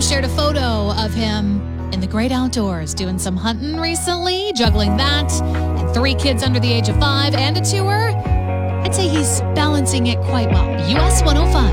shared a photo of him in the great outdoors doing some hunting recently, juggling that, and 3 kids under the age of 5 and a tour. I'd say he's balancing it quite well. US 105.